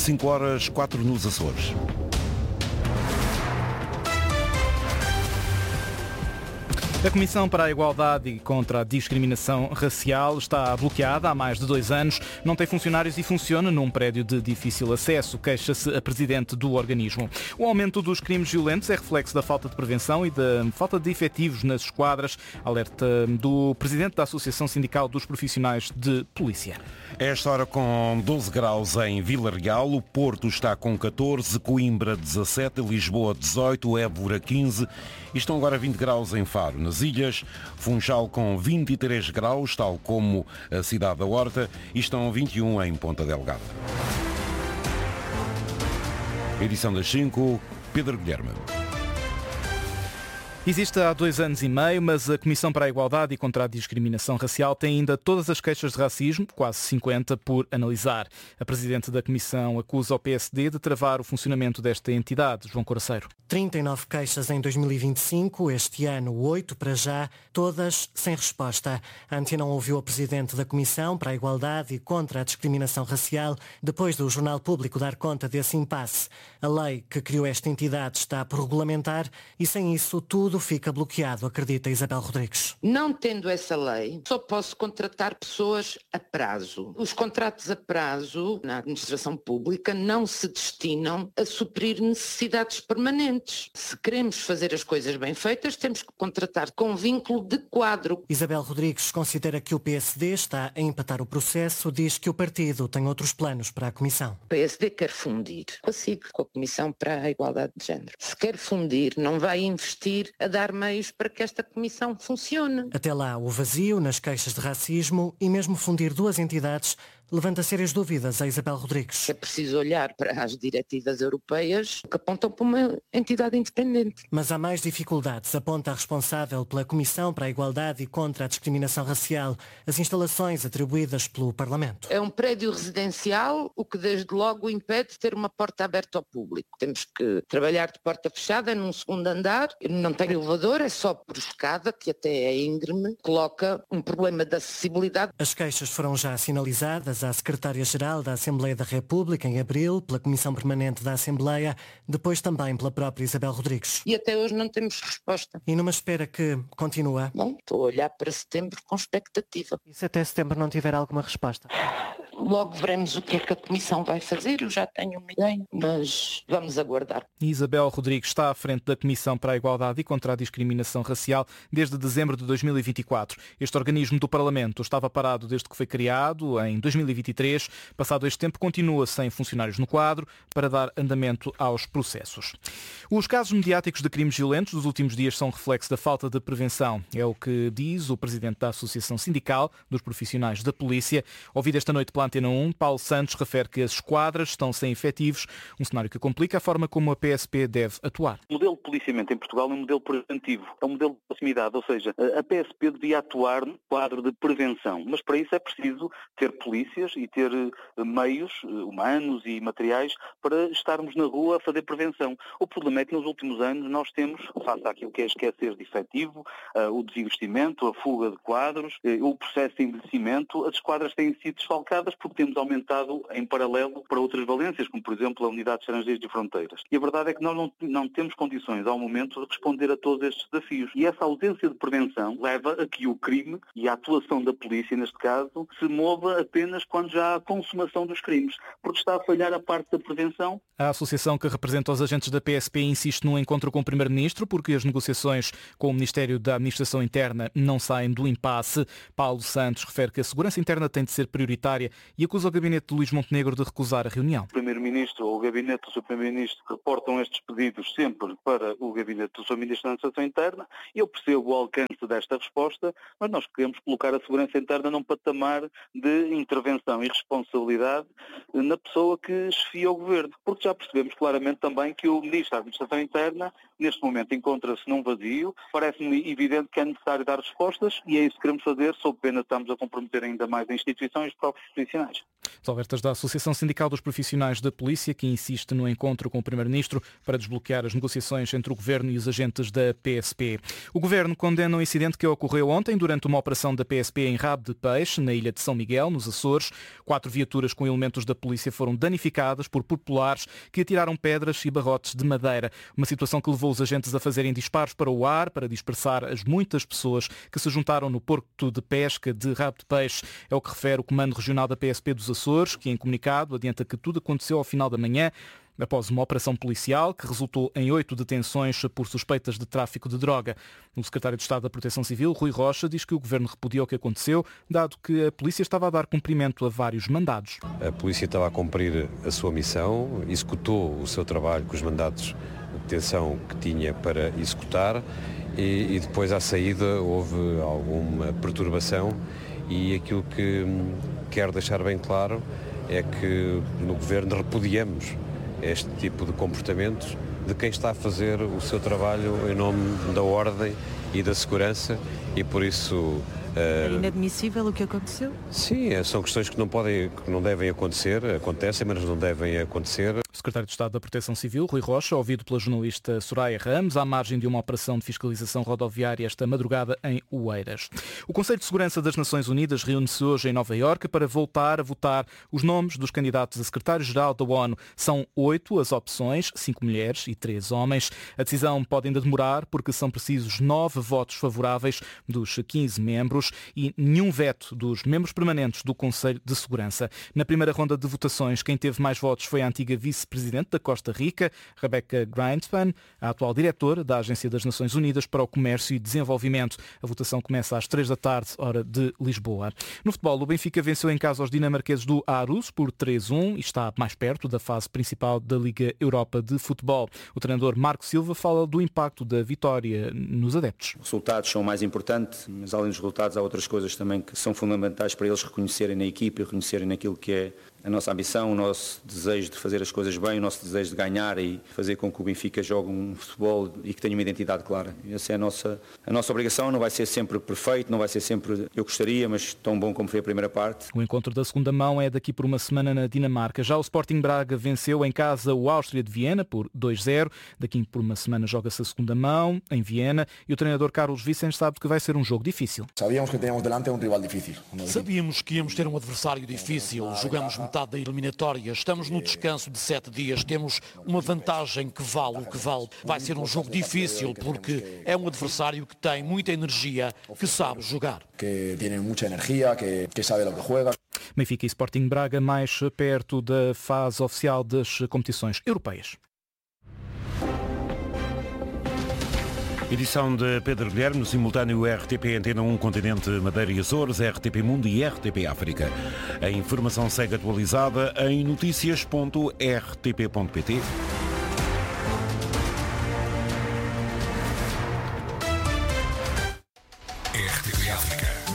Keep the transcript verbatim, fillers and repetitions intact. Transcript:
cinco horas, quatro nos Açores. A Comissão para a Igualdade e contra a Discriminação Racial está bloqueada há mais de dois anos, não tem funcionários e funciona num prédio de difícil acesso, queixa-se a presidente do organismo. O aumento dos crimes violentos é reflexo da falta de prevenção e da falta de efetivos nas esquadras, alerta do presidente da Associação Sindical dos Profissionais de Polícia. Esta hora com doze graus em Vila Real, o Porto está com catorze, Coimbra dezassete, Lisboa dezoito, Évora quinze e estão agora vinte graus em Faro. Nas ilhas, Funchal com vinte e três graus, tal como a cidade da Horta, e estão vinte e um em Ponta Delgada. Edição das cinco, Pedro Guilherme. Existe há dois anos e meio, mas a Comissão para a Igualdade e contra a Discriminação Racial tem ainda todas as queixas de racismo, quase cinquenta, por analisar. A Presidente da Comissão acusa o P S D de travar o funcionamento desta entidade. João Coraceiro. trinta e nove queixas em dois mil e vinte e cinco, este ano oito para já, todas sem resposta. A ANTI não ouviu a Presidente da Comissão para a Igualdade e contra a Discriminação Racial depois do Jornal Público dar conta desse impasse. A lei que criou esta entidade está por regulamentar e sem isso tudo fica bloqueado, acredita Isabel Rodrigues. Não tendo essa lei, só posso contratar pessoas a prazo. Os contratos a prazo na administração pública não se destinam a suprir necessidades permanentes. Se queremos fazer as coisas bem feitas, temos que contratar com vínculo de quadro. Isabel Rodrigues considera que o P S D está a empatar o processo, diz que o partido tem outros planos para a Comissão. O P S D quer fundir com a C I C, com a Comissão para a Igualdade de Género. Se quer fundir, não vai investir a dar meios para que esta comissão funcione. Até lá, o vazio nas queixas de racismo e mesmo fundir duas entidades levanta sérias dúvidas a Isabel Rodrigues. É preciso olhar para as diretivas europeias que apontam para uma entidade independente. Mas há mais dificuldades, aponta a responsável pela Comissão para a Igualdade e contra a Discriminação Racial, as instalações atribuídas pelo Parlamento. É um prédio residencial, o que desde logo impede de ter uma porta aberta ao público. Temos que trabalhar de porta fechada num segundo andar, não tem elevador, é só por escada, que até é íngreme, coloca um problema de acessibilidade. As queixas foram já sinalizadas à Secretária-Geral da Assembleia da República em abril, pela Comissão Permanente da Assembleia, depois também pela própria Isabel Rodrigues. E até hoje não temos resposta. E numa espera que continua? Bom, estou a olhar para setembro com expectativa. E se até setembro não tiver alguma resposta? Logo veremos o que é que a Comissão vai fazer, eu já tenho uma ideia, mas vamos aguardar. Isabel Rodrigues está à frente da Comissão para a Igualdade e contra a Discriminação Racial desde dezembro de dois mil e vinte e quatro. Este organismo do Parlamento estava parado desde que foi criado, em dois mil e vinte e três. Passado este tempo, continua sem funcionários no quadro para dar andamento aos processos. Os casos mediáticos de crimes violentos dos últimos dias são reflexo da falta de prevenção. É o que diz o presidente da Associação Sindical dos Profissionais da Polícia. Ouvido esta noite pela Antena um, Paulo Santos refere que as esquadras estão sem efetivos, um cenário que complica a forma como a P S P deve atuar. O modelo de policiamento em Portugal é um modelo preventivo, é um modelo de proximidade, ou seja, a P S P devia atuar no quadro de prevenção, mas para isso é preciso ter polícias e ter meios humanos e materiais para estarmos na rua a fazer prevenção. O problema é que nos últimos anos nós temos, face àquilo que é esquecer de efetivo, o desinvestimento, a fuga de quadros, o processo de envelhecimento, as esquadras têm sido desfalcadas porque temos aumentado em paralelo para outras valências, como por exemplo a Unidade de Estrangeiros de Fronteiras. E a verdade é que nós não, não temos condições ao momento de responder a todos estes desafios. E essa ausência de prevenção leva a que o crime e a atuação da polícia, neste caso, se mova apenas quando já há consumação dos crimes, porque está a falhar a parte da prevenção. A associação que representa os agentes da P S P insiste num encontro com o Primeiro-Ministro porque as negociações com o Ministério da Administração Interna não saem do impasse. Paulo Santos refere que a segurança interna tem de ser prioritária e acusa o gabinete de Luís Montenegro de recusar a reunião. O Primeiro-Ministro ou o gabinete do seu Primeiro-Ministro reportam estes pedidos sempre para o gabinete do seu Ministro da Administração Interna e eu percebo o alcance desta resposta, mas nós queremos colocar a segurança interna num patamar de intervenção e responsabilidade na pessoa que chefia o Governo, porque já percebemos claramente também que o Ministro da Administração Interna neste momento encontra-se num vazio. Parece-me evidente que é necessário dar respostas e é isso que queremos fazer, sob pena de estamos a comprometer ainda mais a instituições e os próprios profissionais. Os alertas da Associação Sindical dos Profissionais da Polícia, que insiste no encontro com o Primeiro-Ministro para desbloquear as negociações entre o Governo e os agentes da P S P. O Governo condena um incidente que ocorreu ontem durante uma operação da P S P em Rabo de Peixe, na ilha de São Miguel, nos Açores. Quatro viaturas com elementos da polícia foram danificadas por populares que atiraram pedras e barrotes de madeira. Uma situação que levou os agentes a fazerem disparos para o ar para dispersar as muitas pessoas que se juntaram no porto de pesca de Rabo de Peixe. É o que refere o Comando Regional da P S P dos Açores, que em comunicado adianta que tudo aconteceu ao final da manhã, após uma operação policial que resultou em oito detenções por suspeitas de tráfico de droga. O secretário de Estado da Proteção Civil, Rui Rocha, diz que o Governo repudia o que aconteceu, dado que a polícia estava a dar cumprimento a vários mandados. A polícia estava a cumprir a sua missão, executou o seu trabalho com os mandatos de detenção que tinha para executar e, e depois à saída houve alguma perturbação e aquilo que quero deixar bem claro é que no Governo repudiamos este tipo de comportamentos de quem está a fazer o seu trabalho em nome da ordem e da segurança e por isso... É inadmissível o que aconteceu? Sim, são questões que não podem, que não devem acontecer, acontecem, mas não devem acontecer. O secretário de Estado da Proteção Civil, Rui Rocha, ouvido pela jornalista Soraya Ramos, à margem de uma operação de fiscalização rodoviária esta madrugada em Oeiras. O Conselho de Segurança das Nações Unidas reúne-se hoje em Nova Iorque para voltar a votar os nomes dos candidatos a secretário-geral da ONU. São oito as opções, cinco mulheres e três homens. A decisão pode ainda demorar porque são precisos nove votos favoráveis dos quinze membros e nenhum veto dos membros permanentes do Conselho de Segurança. Na primeira ronda de votações, quem teve mais votos foi a antiga vice-presidente da Costa Rica, Rebecca Grynspan, a atual diretora da Agência das Nações Unidas para o Comércio e Desenvolvimento. A votação começa às três da tarde, hora de Lisboa. No futebol, o Benfica venceu em casa aos dinamarqueses do Aarhus por três a um e está mais perto da fase principal da Liga Europa de Futebol. O treinador Marco Silva fala do impacto da vitória nos adeptos. Os resultados são o mais importante, mas além dos resultados há outras coisas também que são fundamentais para eles reconhecerem na equipe e reconhecerem naquilo que é a nossa ambição, o nosso desejo de fazer as coisas bem, o nosso desejo de ganhar e fazer com que o Benfica jogue um futebol e que tenha uma identidade clara. Essa é a nossa, a nossa obrigação, não vai ser sempre perfeito, não vai ser sempre eu gostaria, mas tão bom como foi a primeira parte. O encontro da segunda mão é daqui por uma semana na Dinamarca. Já o Sporting Braga venceu em casa o Áustria de Viena por dois a zero. Daqui por uma semana joga-se a segunda mão em Viena e o treinador Carlos Vicens sabe que vai ser um jogo difícil. Sabíamos que tínhamos delante um rival difícil. Sabíamos que íamos ter um adversário difícil. Jogamos metade da eliminatória. Estamos no descanso de sete dias. Temos uma vantagem que vale o que vale. Vai ser um jogo difícil porque é um adversário que tem muita energia, que sabe jogar. Que tem muita energia, que, que sabe o que joga. Benfica e Sporting Braga mais perto da fase oficial das competições europeias. Edição de Pedro Guilherme, no simultâneo R T P Antena um, Continente Madeira e Açores, R T P Mundo e R T P África. A informação segue atualizada em notícias ponto r t p ponto p t. R T P África.